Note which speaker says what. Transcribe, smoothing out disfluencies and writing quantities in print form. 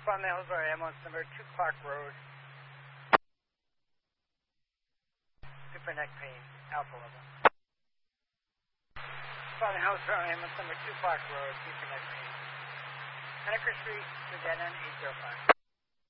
Speaker 1: on the Hillsborough ambulance number 2 Clark Road. Super neck pain, alpha level. On the Hillsborough ambulance number 2 Clark Road, super neck pain. Henniker Street, Savannah 805.